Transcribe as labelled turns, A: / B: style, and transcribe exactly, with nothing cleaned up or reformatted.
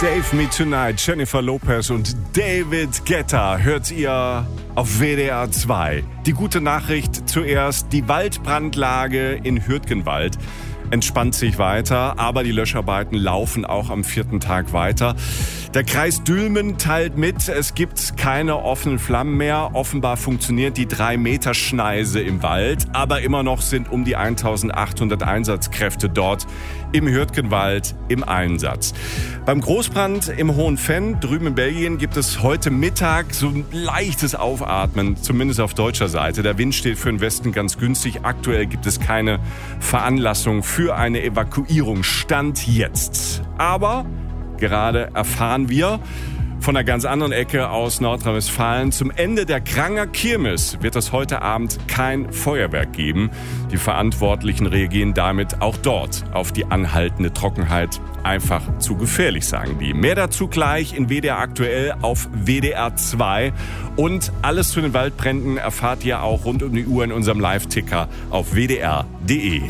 A: Save Me Tonight, Jennifer Lopez und David Guetta hört ihr auf W D R zwei. Die gute Nachricht zuerst, die Waldbrandlage in Hürtgenwald entspannt sich weiter, aber die Löscharbeiten laufen auch am vierten Tag weiter. Der Kreis Dülmen teilt mit, es gibt keine offenen Flammen mehr. Offenbar funktioniert die drei Meter Schneise im Wald, aber immer noch sind um die eintausendachthundert Einsatzkräfte dort im Hürtgenwald im Einsatz. Beim Großbrand im Hohen Venn, drüben in Belgien, gibt es heute Mittag so ein leichtes Aufatmen, zumindest auf deutscher Seite. Der Wind steht für den Westen ganz günstig. Aktuell gibt es keine Veranlassung für eine Evakuierung. Stand jetzt. Aber gerade erfahren wir von einer ganz anderen Ecke aus Nordrhein-Westfalen, zum Ende der Kranger Kirmes wird es heute Abend kein Feuerwerk geben. Die Verantwortlichen reagieren damit auch dort auf die anhaltende Trockenheit. Einfach zu gefährlich, sagen die. Mehr dazu gleich in W D R aktuell auf W D R zwei. Und alles zu den Waldbränden erfahrt ihr auch rund um die Uhr in unserem Live-Ticker auf W D R Punkt D E.